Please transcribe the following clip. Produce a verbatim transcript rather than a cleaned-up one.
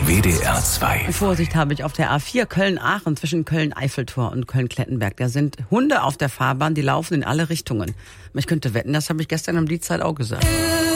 W D R zwei. Vorsicht habe ich auf der A vier Köln-Aachen zwischen Köln-Eiffeltor und Köln-Klettenberg. Da sind Hunde auf der Fahrbahn, die laufen in alle Richtungen. Ich könnte wetten, das habe ich gestern um die Zeit auch gesagt.